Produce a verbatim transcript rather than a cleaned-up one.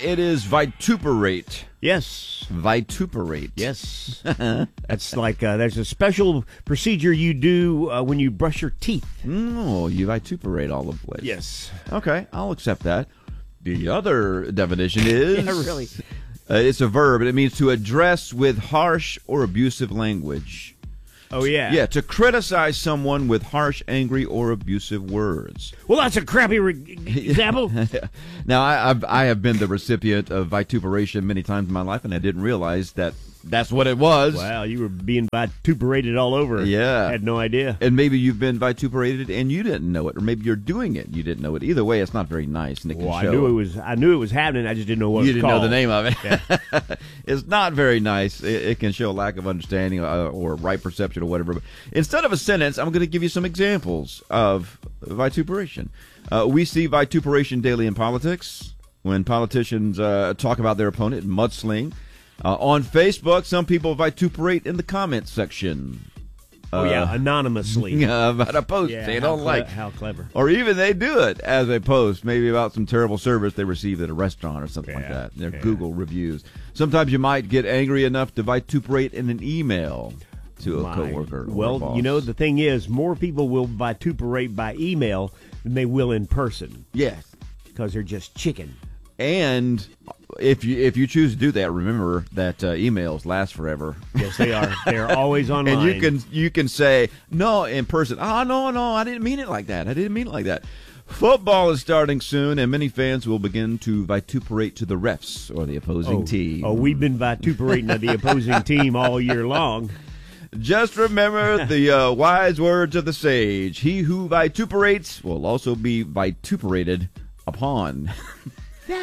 it is vituperate. Yes. Vituperate. Yes. That's like, uh, there's a special procedure you do uh, when you brush your teeth. Oh, you vituperate all the place. Yes. Okay, I'll accept that. The other definition is... Yeah, really. Uh, it's a verb, and it means to address with harsh or abusive language. Oh, yeah. Yeah, to criticize someone with harsh, angry, or abusive words. Well, that's a crappy re- example. Now, I, I've, I have been the recipient of vituperation many times in my life, and I didn't realize that that's what it was. Wow, you were being vituperated all over. Yeah. I had no idea. And maybe you've been vituperated and you didn't know it, or maybe you're doing it and you didn't know it. Either way, it's not very nice, and it can Well, show. I knew it was. I knew it was happening. I just didn't know what You it was didn't called. know the name of it. Yeah. It's not very nice. It, it can show lack of understanding uh, or right perception or whatever. But instead of a sentence, I'm going to give you some examples of vituperation. Uh, we see vituperation daily in politics when politicians uh, talk about their opponent, mudsling. Uh, on Facebook, some people vituperate in the comments section. Oh, uh, yeah, anonymously. about a post Yeah, they how don't cle- like. How clever. Or even they do it as a post, maybe about some terrible service they received at a restaurant or something like Yeah, that. Their yeah. Google reviews. Sometimes you might get angry enough to vituperate in an email to a My- coworker. Or Well, a boss. you know, the thing is, more people will vituperate by email than they will in person yes. because they're just chicken. And if you if you choose to do that, remember that uh, emails last forever. Yes, they are. They're always online. And you can you can say no in person. Oh no no, I didn't mean it like that. I didn't mean it like that. Football is starting soon, and many fans will begin to vituperate to the refs or the opposing oh, team. Oh, we've been vituperating to the opposing team all year long. Just remember the uh, wise words of the sage: he who vituperates will also be vituperated upon.